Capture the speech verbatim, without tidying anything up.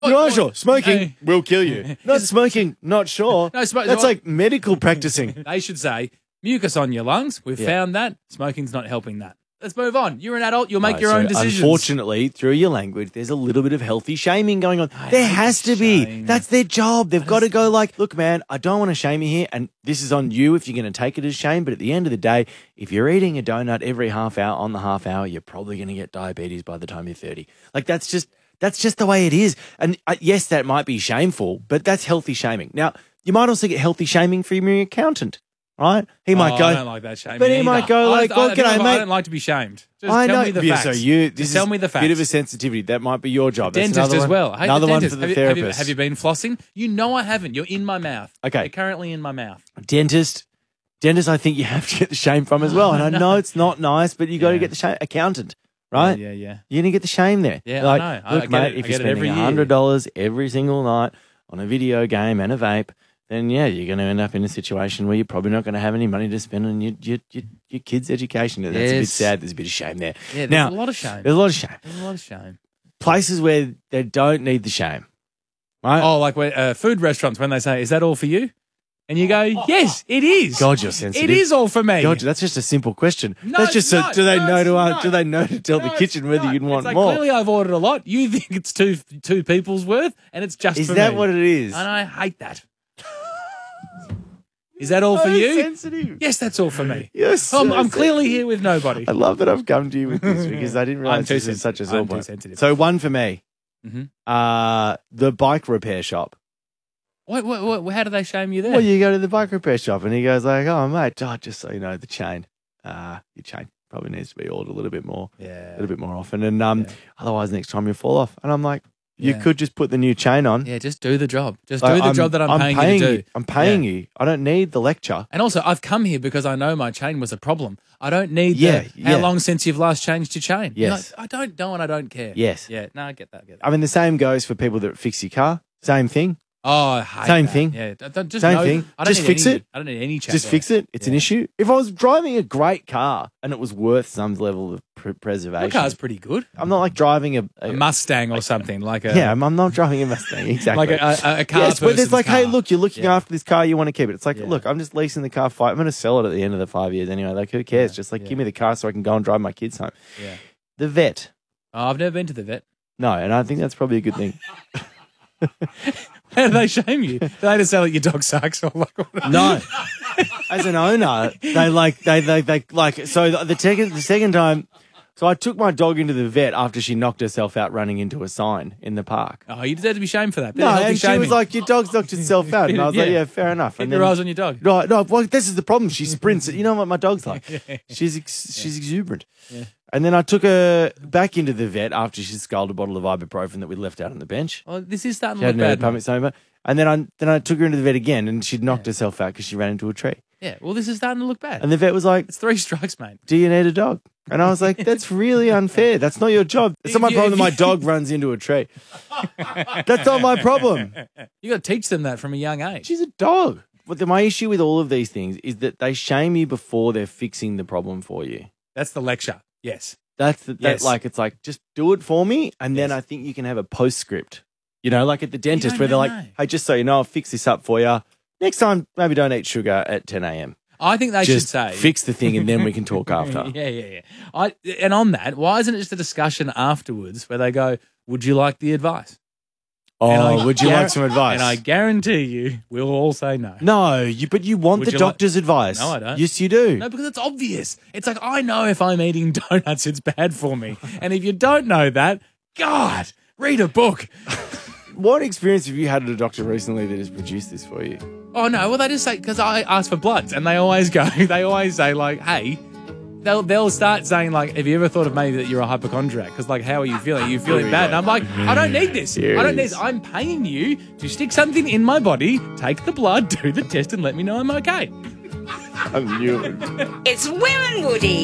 You're not sure. Smoking Hey. will kill you. Not smoking, not sure. No, smoke- That's like medical practicing. They should say, mucus on your lungs. We've Yeah. found that. Smoking's not helping that. Let's move on. You're an adult. You'll make Right, your so own decisions. Unfortunately, through your language, there's a little bit of healthy shaming going on. there hate has to be. shame. That's their job. They've got to go like, look, man, I don't want to shame you here, and this is on you if you're going to take it as shame. But at the end of the day, if you're eating a donut every half hour on the half hour, you're probably going to get diabetes by the time you're thirty. Like that's just that's just the way it is. And uh, yes, that might be shameful, but that's healthy shaming. Now, you might also get healthy shaming from your accountant. Right? He might Oh, go. I don't like that shaming. But he either. might go I- like, I, well, I, g'day, I mate. don't like to be shamed. Just I tell know. me the yeah, facts. so you, this Just is tell me the a facts. bit of a sensitivity. That might be your job. That's Dentist another as one- well. Hey, Another the one dentist. for the have, you, have, you, therapist. have you been flossing? You know I haven't. You're in my mouth. Okay. You're currently in my mouth. Dentist. Dentist, I think you have to get the shame from as well. And I know it's not nice, but you got to Yeah. get the shame. Accountant, right? Yeah, yeah. You're going to get the shame there. Yeah, I like, know. I- Look, I get mate, it. if I you're get it every spending year. one hundred dollars every single night on a video game and a vape, then yeah, you're going to end up in a situation where you're probably not going to have any money to spend on your your, your, your kids' education. That's a bit Yes. sad. There's a bit of shame there. Yeah, there's now, a lot of shame. There's a lot of shame. There's a lot of shame. Places where they don't need the shame, right? Oh, like where, uh, food restaurants when they say, is that all for you? And you go, yes, it is. God, you're sensitive. It is all for me. God, that's just a simple question. No, that's just no, a, do they no, know it's to uh, not. do they know to tell No, the kitchen it's whether not. you'd want it's like, more? Clearly, I've ordered a lot. You think it's two two people's worth, and it's just Is for that me. what it is? And I hate that. Is that all for So you? sensitive. Yes, that's all for me. You're so I'm, I'm clearly sensitive. here with nobody. I love that I've come to you with this because I didn't I'm realize too this is such a sensitive. sore I'm too point. sensitive. So one for me, Mhm. uh, the bike repair shop. Wait, wait, wait, how do they shame you there? Well, you go to the bike repair shop and he goes like, "Oh, mate, oh, just so you know, the chain, uh, your chain probably needs to be oiled a little bit more, a yeah. little bit more often, and um, Yeah. otherwise next time you fall off." And I'm like, "You Yeah. could just put the new chain on." Yeah, just do the job. Just Like, do the job that I'm, paying, you to do. I'm paying you. I don't need the lecture. And also, I've come here because I know my chain was a problem. I don't need Yeah, the, how yeah. long since you've last changed your chain. You're Yes. like, I don't know and I don't care. Yes. Yeah, no, I get that. I get that. I mean, the same goes for people that fix your car. Same thing. Oh, I hate Same that. thing. Yeah, d- d- just Same know- thing. I don't Just need fix any, it. I don't need any chat. Just there. fix it. It's an Yeah. issue. If I was driving a great car and it was worth some level of pr- preservation, My car's pretty good. I'm not like driving a, a, A Mustang or something like a yeah. I'm, I'm not driving a Mustang exactly. like a, a, a car. Yes, but it's person's like, hey, car. look, you're looking Yeah. after this car, you want to keep it. It's like, Yeah. look, I'm just leasing the car. Five, I'm going to sell it at the end of the five years anyway. Like, who cares? Yeah, Just like, yeah. give me the car so I can go and drive my kids home. Yeah. The vet, Oh, I've never been to the vet. no, and I think that's probably a good thing. How do they shame you? Do they just say like your dog sucks or like what? No, as an owner, they like they they they like. So the second the second time, so I took my dog into the vet after she knocked herself out running into a sign in the park. Oh, you deserve to be shamed for that. Bit No, of healthy and she shaming. was like, "Your dog's knocked itself out," and I was like, Yeah. "Yeah, fair enough." Keep And your then, eyes on your dog. no, no, well, this is the problem. She sprints. You know what my dog's like? She's ex- she's exuberant. Yeah. And then I took her back into the vet after she sculled a bottle of ibuprofen that we left out on the bench. Oh, this is starting She to look hadn't had a bad. pumic mate. stoma. And then I then I took her into the vet again, and she'd knocked herself out because she ran into a tree. Yeah, well, this is starting to look bad. And the vet was like, It's three strikes, mate. "Do you need a dog?" And I was like, "That's really unfair. That's not your job. It's not my If you- problem that if my you- dog runs into a tree. That's not my problem. You got to teach them that from a young age. She's a dog." But the, my issue with all of these things is that they shame you before they're fixing the problem for you. That's the lecture. Yes. That's the, that, Yes. like, it's like, just do it for me. And then Yes. I think you can have a postscript, you know, like at the dentist don't where they're know, like, no. "Hey, just so you know, I'll fix this up for you. Next time, maybe don't eat sugar at ten a.m. I think they Just should say fix the thing and then we can talk after." yeah, yeah, yeah. I and on that, why isn't it just a discussion afterwards where they go, "Would you like the advice?" Oh, And I would you guar- like some advice? And I guarantee you, we'll all say no. No, you, but you want Would the you like- doctor's advice. No, I don't. Yes, you do. No, because it's obvious. It's like I know if I'm eating donuts, it's bad for me. And if you don't know that, God, read a book. What experience have you had at a doctor recently that has produced this for you? Oh no, well they just say because I ask for bloods, and they always go. They always say like, "Hey." They'll, they'll start saying, like, have you ever thought of maybe that you're a hypochondriac? Because, like, how are you feeling? Are you feeling we bad? And go. I'm like, I don't need this. Here I it don't need is. this. I'm paying you to stick something in my body, take the blood, do the test, and let me know I'm okay. I knew it. It's Will and Woody.